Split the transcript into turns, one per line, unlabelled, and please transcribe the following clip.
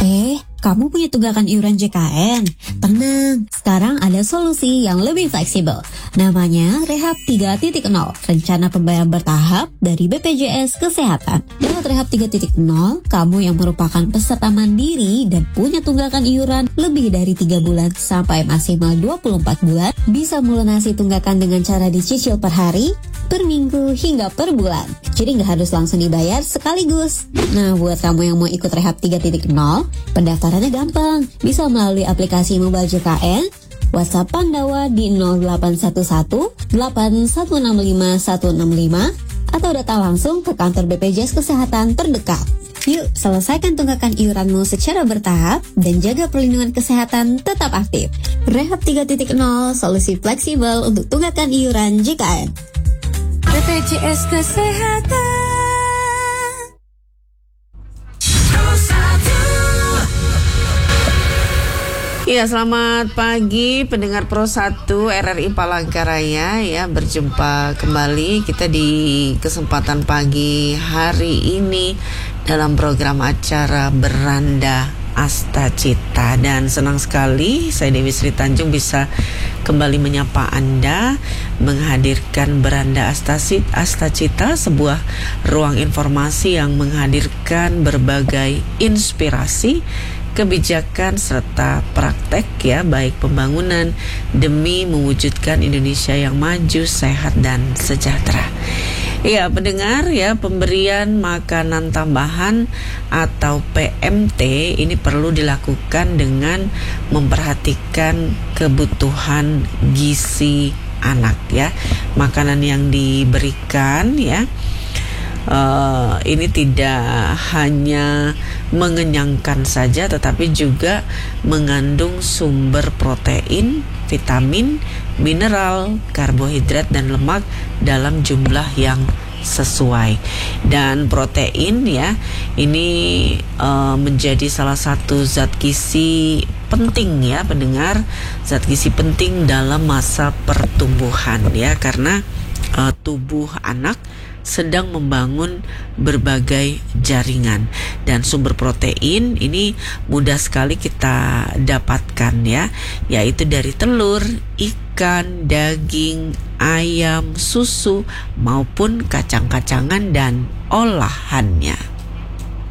Kamu punya tunggakan iuran JKN? Tenang, sekarang ada solusi yang lebih fleksibel. Namanya Rehab 3.0, rencana pembayaran bertahap dari BPJS Kesehatan. Lewat Rehab 3.0, kamu yang merupakan peserta mandiri dan punya tunggakan iuran lebih dari 3 bulan sampai maksimal 24 bulan, bisa melunasi tunggakan dengan cara dicicil per hari, per minggu, hingga per bulan. Jadi nggak harus langsung dibayar sekaligus. Nah, buat kamu yang mau ikut Rehab 3.0, pendaftarannya gampang. Bisa melalui aplikasi mobile JKN, WhatsApp Pandawa di 0811 8165 165, atau datang langsung ke kantor BPJS Kesehatan terdekat. Yuk, selesaikan tunggakan iuranmu secara bertahap dan jaga perlindungan kesehatan tetap aktif. Rehab 3.0, solusi fleksibel untuk tunggakan iuran JKN.
BPJS Kesehatan.
Ya, selamat pagi pendengar Pro 1 RRI Palangkaraya ya. Berjumpa kembali kita di kesempatan pagi hari ini dalam program acara Beranda Astacita. Dan senang sekali saya Dewi Sri Tanjung bisa kembali menyapa Anda, menghadirkan Beranda Astacita, sebuah ruang informasi yang menghadirkan berbagai inspirasi, kebijakan serta praktek ya, baik pembangunan demi mewujudkan Indonesia yang maju, sehat dan sejahtera. Ya, pendengar ya, pemberian makanan tambahan atau PMT ini perlu dilakukan dengan memperhatikan kebutuhan gizi anak ya. Makanan yang diberikan ya, ini tidak hanya mengenyangkan saja, tetapi juga mengandung sumber protein, vitamin, mineral, karbohidrat, dan lemak dalam jumlah yang sesuai. Dan protein ya, ini menjadi salah satu zat gizi penting ya pendengar, zat gizi penting dalam masa pertumbuhan ya, karena tubuh anak sedang membangun berbagai jaringan, dan sumber protein ini mudah sekali kita dapatkan ya, yaitu dari telur, ikan, daging, ayam, susu maupun kacang-kacangan dan olahannya.